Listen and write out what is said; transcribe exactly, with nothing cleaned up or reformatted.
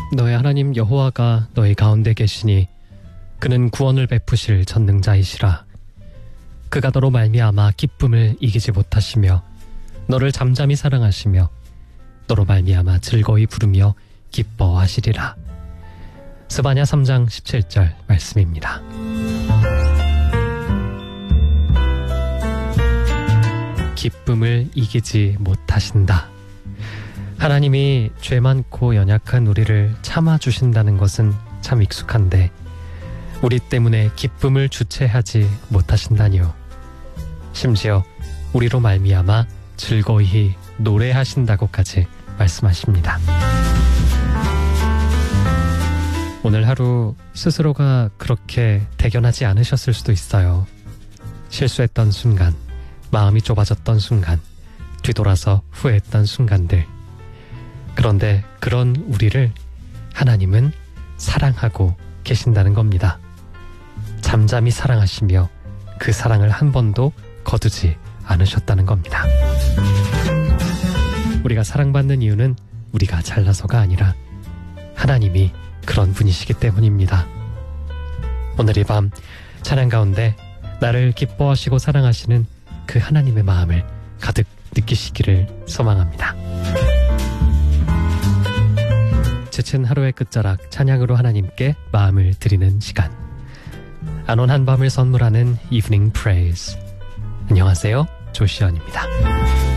너의 하나님 여호와가 너희 가운데 계시니 그는 구원을 베푸실 전능자이시라. 그가 너로 말미암아 기쁨을 이기지 못하시며 너를 잠잠히 사랑하시며 너로 말미암아 즐거이 부르며 기뻐하시리라. 스바냐 삼 장 십칠 절 말씀입니다. 기쁨을 이기지 못하신다. 하나님이 죄 많고 연약한 우리를 참아주신다는 것은 참 익숙한데 우리 때문에 기쁨을 주체하지 못하신다니요. 심지어 우리로 말미암아 즐거이 노래하신다고까지 말씀하십니다. 오늘 하루 스스로가 그렇게 대견하지 않으셨을 수도 있어요. 실수했던 순간, 마음이 좁아졌던 순간, 뒤돌아서 후회했던 순간들. 그런데 그런 우리를 하나님은 사랑하고 계신다는 겁니다. 잠잠히 사랑하시며 그 사랑을 한 번도 거두지 않으셨다는 겁니다. 우리가 사랑받는 이유는 우리가 잘나서가 아니라 하나님이 그런 분이시기 때문입니다. 오늘 이 밤 찬양 가운데 나를 기뻐하시고 사랑하시는 그 하나님의 마음을 가득 느끼시기를 소망합니다. 지친 하루의 끝자락 찬양으로 하나님께 마음을 드리는 시간, 안온 한밤을 선물하는 이브닝 프레이즈. 안녕하세요, 조시연입니다.